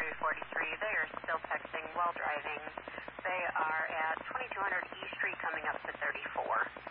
343. They are still texting while driving. They are at 2200 E Street coming up to 34.